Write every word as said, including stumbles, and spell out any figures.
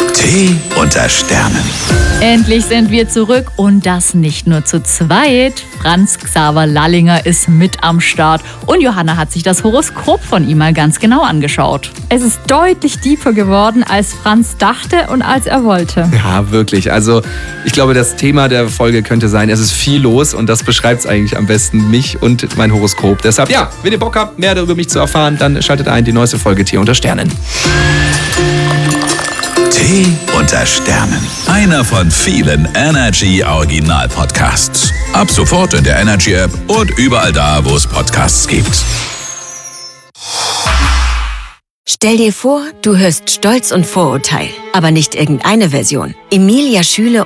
Tee unter Sternen. Endlich sind wir zurück und das nicht nur zu zweit. Franz Xaver Lallinger ist mit am Start und Johanna hat sich das Horoskop von ihm mal ganz genau angeschaut. Es ist deutlich deeper geworden, als Franz dachte und als er wollte. Ja, wirklich. Also ich glaube, das Thema der Folge könnte sein, es ist viel los und das beschreibt es eigentlich am besten, mich und mein Horoskop. Deshalb, ja, wenn ihr Bock habt, mehr über mich zu erfahren, dann schaltet ein die neueste Folge Tee unter Sternen. Tee unter Sternen. Einer von vielen Energy Original Podcasts. Ab sofort in der Energy App und überall da, wo es Podcasts gibt. Stell dir vor, du hörst Stolz und Vorurteil, aber nicht irgendeine Version. Emilia Schüle